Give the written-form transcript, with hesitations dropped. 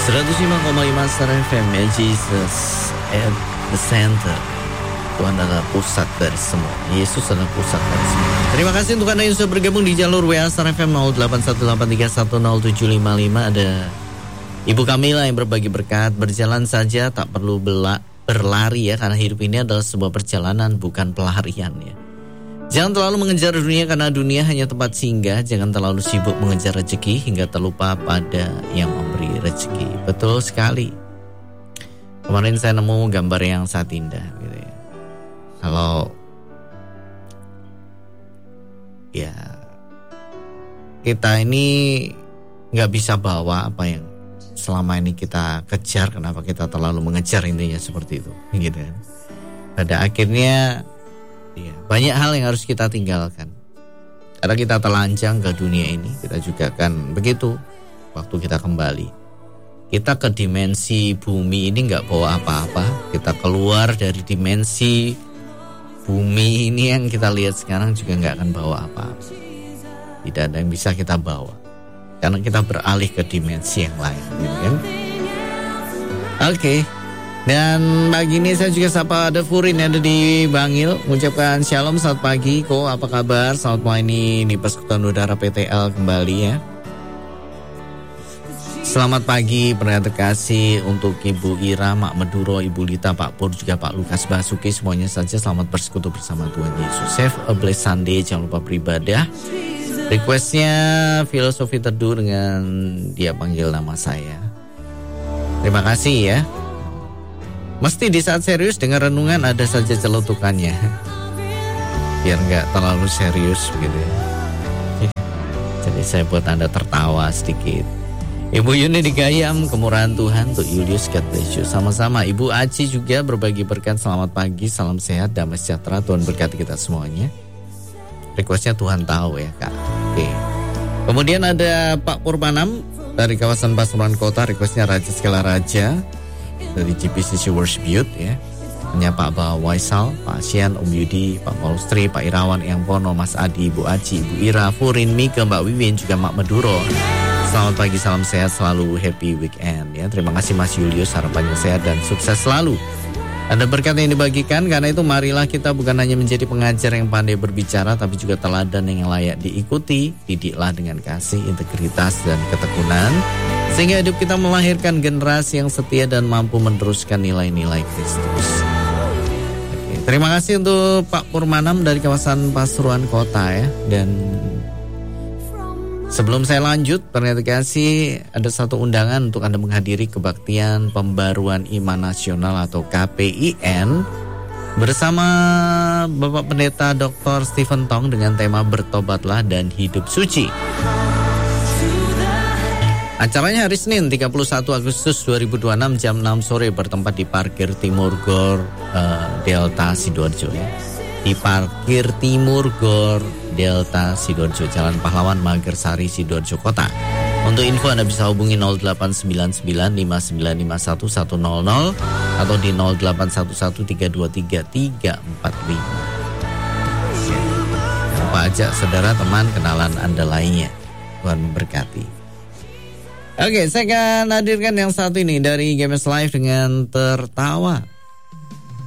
105,5 Star FM, Jesus at the center. Tuhan adalah pusat dari semua. Yesus adalah pusat dari semua. Terima kasih untuk Anda yang sudah bergabung di jalur WA Star FM 0818310755. Ada Ibu Kamila yang berbagi berkat. Berjalan saja, tak perlu berlari ya, karena hidup ini adalah sebuah perjalanan, bukan pelarian ya. Jangan terlalu mengejar dunia, karena dunia hanya tempat singgah. Jangan terlalu sibuk mengejar rezeki hingga terlupa pada yang memberi rezeki. Betul sekali. Kemarin saya nemu gambar yang sangat indah gitu ya. Kalau ya kita ini gak bisa bawa apa yang selama ini kita kejar. Kenapa kita terlalu mengejar, intinya seperti itu gitu kan. Pada akhirnya ya, banyak hal yang harus kita tinggalkan. Karena kita telanjang ke dunia ini, kita juga kan begitu. Waktu kita kembali, kita ke dimensi bumi ini gak bawa apa-apa. Kita keluar dari dimensi bumi ini yang kita lihat sekarang juga gak akan bawa apa-apa. Tidak ada yang bisa kita bawa, karena kita beralih ke dimensi yang lain gitu kan? Oke. Dan pagi ini saya juga sapa ada Furin yang ada di Bangil. Mengucapkan shalom, selamat pagi. Ko, apa kabar? Selamat malam ini di Persekutuan Udara PTL kembali ya. Selamat pagi, pernyataan kasih untuk Ibu Ira, Mak Meduro, Ibu Lita, Pak Pur, juga Pak Lukas Basuki. Semuanya saja selamat bersekutu bersama Tuhan Yesus. Have a blessed Sunday, jangan lupa beribadah. Requestnya filosofi teduh dengan dia panggil nama saya. Terima kasih ya. Mesti di saat serius dengan renungan ada saja celutukannya, biar gak terlalu serius begitu ya. Jadi saya buat Anda tertawa sedikit. Ibu Yuni di Gayam, kemurahan Tuhan untuk Julius, God bless you. Sama-sama. Ibu Aci juga berbagi berkat. Selamat pagi, salam sehat, damai sejahtera. Tuhan berkati kita semuanya. Requestnya Tuhan tahu ya Kak. Oke. Kemudian ada Pak Purbanam dari kawasan Pasuruan Kota. Requestnya Raja Segala Raja dari GPCC Worship Youth ya. Menyapa Pak Waisal, Pak Asian, Om Yudi, Pak Paulustri, Pak Irawan, Eyang Pono, Mas Adi, Ibu Aci, Ibu Ira, Furin, Mika, Mbak Wiwin, juga Mak Meduro. Selamat pagi, salam sehat, selalu happy weekend ya. Terima kasih Mas Julius, harapannya sehat dan sukses selalu. Ada berkat yang dibagikan, karena itu marilah kita bukan hanya menjadi pengajar yang pandai berbicara, tapi juga teladan yang layak diikuti. Didiklah dengan kasih, integritas, dan ketekunan, sehingga hidup kita melahirkan generasi yang setia dan mampu meneruskan nilai-nilai Kristus. Oke, terima kasih untuk Pak Purmanam dari kawasan Pasuruan Kota ya. Dan sebelum saya lanjut, ternyata kasih ada satu undangan untuk Anda menghadiri kebaktian pembaruan iman nasional atau KPIN bersama Bapak Pendeta Dr. Stephen Tong dengan tema Bertobatlah dan Hidup Suci. Acaranya hari Senin 31 Agustus 2026 jam 6 sore bertempat di Parkir Timur Gor Delta Sidoarjo ya. Di Parkir Timur Gor Delta Sidoarjo, Jalan Pahlawan Magersari, Sidoarjo Kota. Untuk info Anda bisa hubungi 08995951100 atau di 0811323345. Lupa ajak saudara, teman, kenalan Anda lainnya. Tuhan memberkati. Oke, saya akan hadirkan yang satu ini dari GMS Live dengan tertawa.